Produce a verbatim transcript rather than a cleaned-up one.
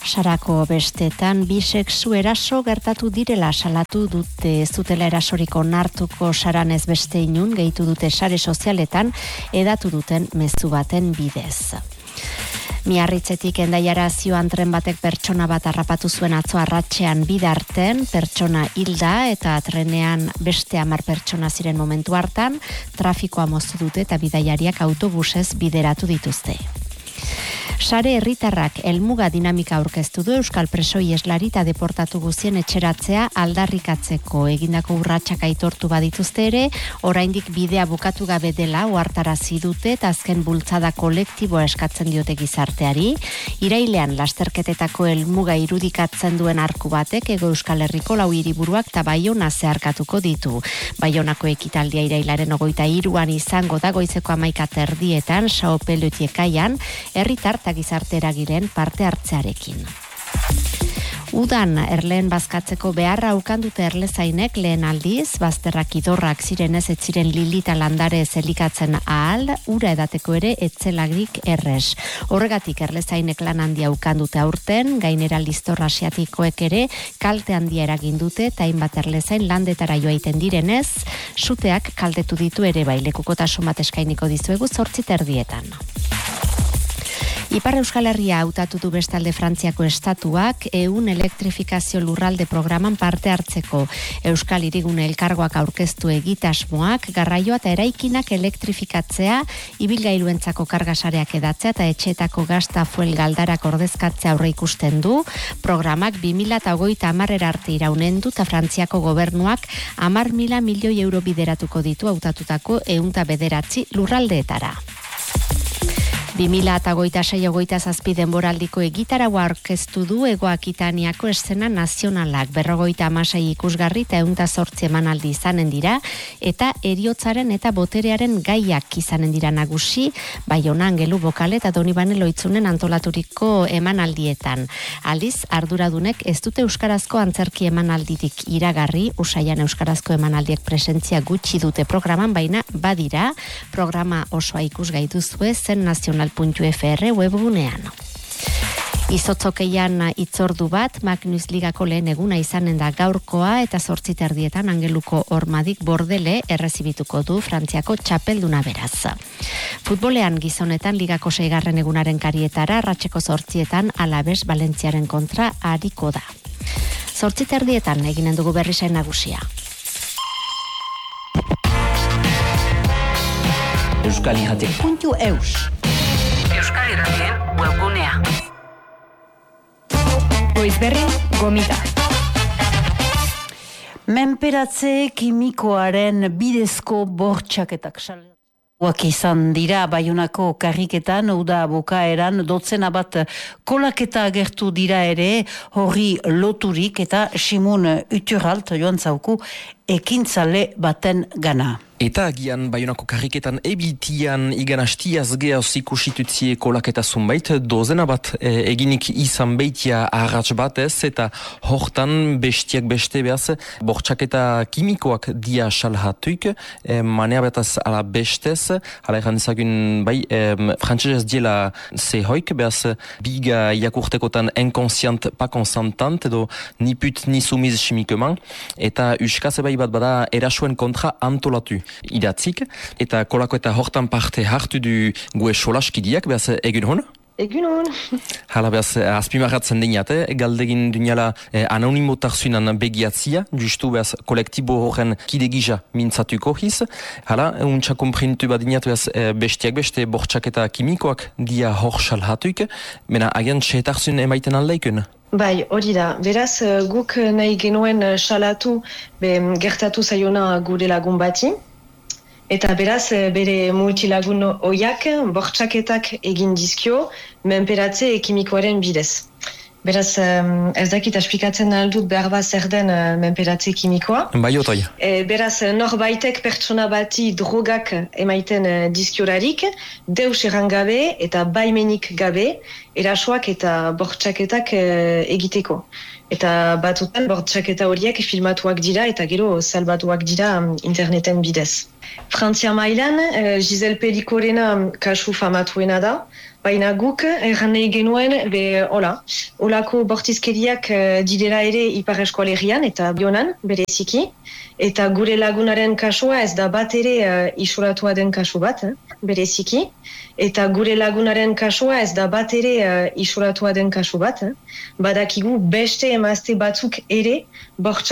Sarako bestetan bi sexu eraso gertatu direla salatu dute, ez dutela erasorik onartuko saran ez beste inun, gehitu dute sare sozialetan edatu duten mezu baten bidez. Miarritzetik Hendaiara zioan tren batek pertsona bat harrapatu zuen atzo arratsean bidarten, pertsona hilda eta trenean beste hamar pertsona ziren momentu hartan, trafikoa moztu dute eta bidaiariak autobusez bideratu dituzte. Sare herritarrak helmuga dinamika aurkeztu du Euskal preso ieslari eta deportatu guztien etxeratzea aldarrikatzeko egindako urratsak aitortu badituzte ere, oraindik bidea bukatu gabe dela ohartarazi dute eta azken bultzada kolektiboa eskatzen diote gizarteari. Irailean lasterketetako helmuga irudikatzen duen arku batek Hego Euskal Herriko lau hiriburuak eta Baiona zeharkatuko ditu. Baionako ekitaldia irailaren hogeita hiruan izango da goizeko hamaika erdietan Sao Pelutiekaian, herritar eta gizarte eragileen parte hartzearekin. Udan erleen bazkatzeko beharra ukandute erlezainek lehen aldiz, bazterrak idorrak zirenez ez ziren lilita landare zelikatzen ahal, ura edateko ere etzelagrik errez. Horregatik erlezainek lan handia ukandute aurten, gainera listor asiatikoek ere kalte handia eragin dute eta hainbat erlezain landetara joaiten direnez, suteak kaltetu ditu ere bai, lekukotasun bat eskainiko dizuegu zortzi erdietan. Ipar Euskal Herria hautatu du bestalde Frantziako estatuak ehun elektrifikazio lurralde programan parte hartzeko. Euskal Hirigune elkargoak aurkeztu egitasmoak, garraioa eta eraikinak elektrifikatzea, ibilgailuentzako kargasareak edatzea eta etxeetako gasta fuel galdarak ordezkatzea aurre ikusten du. Programak bi mila hogeita hamarera arte iraunen du eta Frantziako gobernuak hamar mila milioi euro bideratuko ditu hautatutako ehun eta bederatzi lurraldeetara. bi mila hogeita sei hogeita zazpi denboraldiko egitaraua aurkeztu du Hego Akitaniako eszena nazionalak, berrogeita hamasei ikusgarri eta ehun eta zortzi emanaldi izanen dira, eta heriotzaren eta boterearen gaiak izanen dira nagusi, Baiona Angelu Bokale eta Donibane Loitzunen antolaturiko emanaldietan. Aldiz, arduradunek ez dute euskarazko antzerki emanalditik iragarri, Usaian euskarazko emanaldiek presentzia gutxi dute programan, baina badira, programa osoa ikusgai duzue zen nazional puntu f r webgunean. Izotzokeian itzordu bat, Magnus Ligako lehen eguna izanen da gaurkoa eta zortzi erdietan Angeluko Hormadik Bordele errezibituko du Frantziako txapelduna beraz. Futbolean gizonetan Ligako seigarren egunaren karietara, arratseko zortzietan Alabes Valentziaren kontra ariko da. Zortzi erdietan eginen dugu berrizain nagusia. Euskal Irratik puntu eus. Euskal Irratien webgunea. Goizberri gomita. Menperatze kimikoaren bidezko bortxaketak sale. Uak izan dira Baionako karriketan, uda bukaeran dotzena bat kolaketa agertu dira ere, horri loturik eta Simun Uturalt joan zauku ekintzale baten gana. Eta agian Baionako karriketan ebitian igan hastiaz gehoz ikusitutzie kolaketa zunbait, dozena bat e, eginik izan beitia arratz batez, eta hortan bestiak beste behaz, bortxaketa kimikoak dia salhatuik, e, manea betaz ala bestez, ala egan ezagun bai, e, frantzesez diela zehoik, behaz, biga jakurtekotan inconscient, pas consentant, edo ni put ni soumise chimiquement, eta uskaz bai bat bada erasuen kontra antolatu idatzik, eta kolako eta hortan parte hartu du gue solaskidiak, behaz, egun hon? Egun hon. Hala, behaz, azpimarratzen dinate, galdegin duñala eh, anonimotarzunan begiatzia, justu behaz, kolektibo horren kidegija mintzatuko hiz. Hala, untsa komprintu badinat, behaz, eh, bestiak beste bortxak eta kimikoak dia hor salhatuik, mena agian txetarzun emaiten aldeikun? Bai, hori da. Beraz, guk nahi genuen salatu be, gertatu zaiona gure lagun bati. Eta beraz, bere multilagun oiak bortxaketak egin dizkio menperatze kimikoaren bidez. Beraz, ez dakit esplikatzen aldut behar bat zer den menperatze kimikoa. Bai, otoi. E, beraz, norbaitek pertsona bati drogak emaiten dizkiorarik, deus erran gabe eta baimenik gabe, erasoak eta bortxaketak egiteko. Eta batutan bortxaketa horiek filmatuak dira eta gero salbatuak dira interneten bidez. Frantzia mailan, Giselle Pelikorena kasu famatuena da, baina guk erran nahi genuen, be, hola, holako bortizkeriak uh, direla ere Ipar Eskualerian eta Bionan, bereziki, eta gure lagunaren kasua ez da bat ere uh, isolatua den kasu bat, eh, bereziki, eta gure lagunaren kasua ez da bat ere uh, isolatua den kasu bat, eh. Badakigu beste emazte batzuk ere bortxak